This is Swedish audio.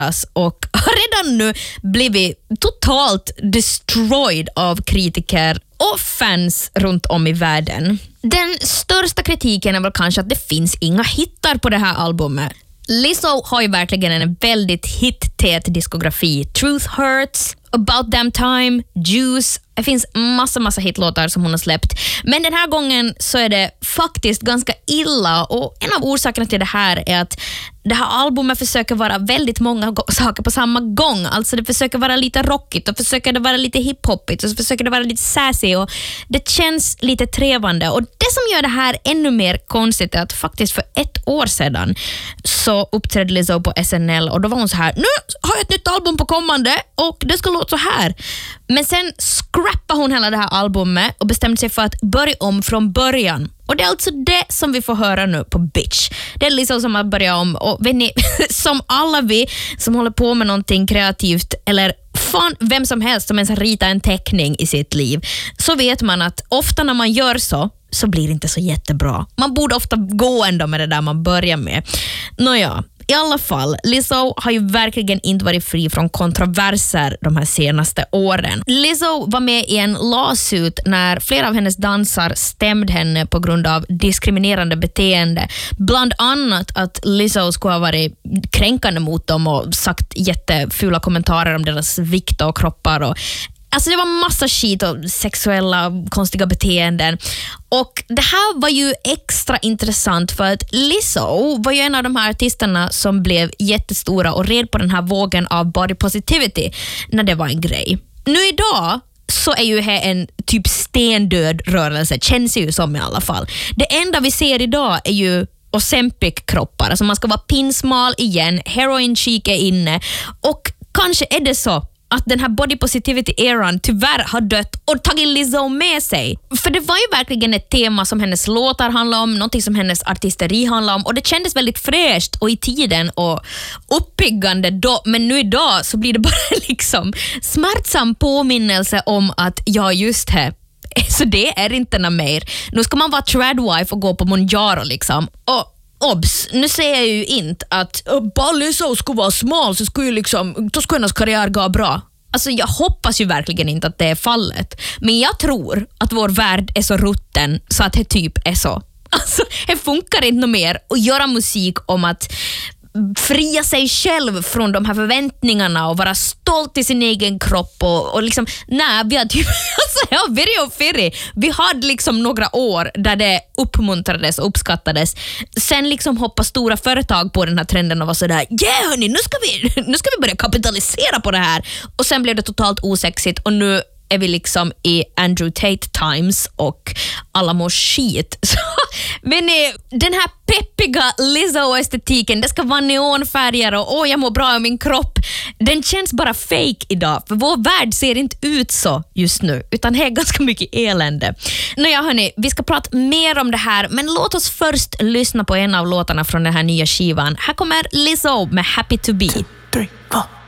och har redan nu blivit totalt destroyed av kritiker och fans runt om i världen. Den största kritiken är väl kanske att det finns inga hittar på det här albumet. Lizzo har ju verkligen en väldigt hittät diskografi. Truth Hurts, About Damn Time, Juice. Det finns massa hitlåtar som hon har släppt. Men den här gången så är det faktiskt ganska illa, och en av orsakerna till det här är att det här albumet försöker vara väldigt många saker på samma gång. Alltså det försöker vara lite rockigt och försöker det vara lite hiphopigt och så försöker det vara lite sassy, och det känns lite trevande. Och det som gör det här ännu mer konstigt är att faktiskt för 1 år sedan så uppträdde Lizzo på SNL, och då var hon så här: nu har jag ett nytt album på kommande och det ska låta så här. Men sen scrappade hon hela det här albumet och bestämde sig för att börja om från början. Och det är alltså det som vi får höra nu på Bitch. Det är Lizzo som har börjat om, och vet ni, som alla vi som håller på med någonting kreativt, eller fan vem som helst som ens ritar en teckning i sitt liv, så vet man att ofta när man gör så blir det inte så jättebra. Man borde ofta gå ändå med det där man börjar med. Nåja, i alla fall, Lizzo har ju verkligen inte varit fri från kontroverser de här senaste åren. Lizzo var med i en lawsuit när flera av hennes dansar stämde henne på grund av diskriminerande beteende. Bland annat att Lizzo skulle ha varit kränkande mot dem och sagt jättefula kommentarer om deras vikt och kroppar. Och alltså det var massa skit och sexuella konstiga beteenden. Och det här var ju extra intressant för att Lizzo var ju en av de här artisterna som blev jättestora och red på den här vågen av body positivity när det var en grej. Nu idag så är ju här en typ stendöd rörelse, känns ju som i alla fall. Det enda vi ser idag är ju Ozempic-kroppar. Alltså man ska vara pinsmal igen, heroin chic är inne, och kanske är det så att den här body positivity-eran tyvärr har dött och tagit Lizzo med sig. För det var ju verkligen ett tema som hennes låtar handlar om, någonting som hennes artisteri handlar om, och det kändes väldigt fräscht och i tiden och uppiggande då. Men nu idag så blir det bara liksom smärtsam påminnelse om att ja, just det. Så det är inte något mer. Nu ska man vara tradwife och gå på Monjaro liksom. Och obs, nu säger jag ju inte att bara Lizzo skulle vara smal så skulle liksom, då skulle hennes karriär gå bra. Alltså jag hoppas ju verkligen inte att det är fallet. Men jag tror att vår värld är så rutten så att det typ är så. Alltså det funkar inte mer att göra musik om att fria sig själv från de här förväntningarna och vara stolt i sin egen kropp och liksom, nej, vi har typ vi hade liksom några år där det uppmuntrades och uppskattades. Sen liksom hoppar stora företag på den här trenden och var sådär, yeah hörni, nu ska vi börja kapitalisera på det här, och sen blev det totalt osexigt, och nu är vi liksom i Andrew Tate Times och alla mår skit. Så, men den här peppiga Lizzo-estetiken, det ska vara neonfärger och jag mår bra i min kropp. Den känns bara fake idag, för vår värld ser inte ut så just nu, utan det är ganska mycket elände. Nåja hörni, vi ska prata mer om det här, men låt oss först lyssna på en av låtarna från den här nya skivan. Här kommer Lizzo med Happy to be. 2, 3, 4.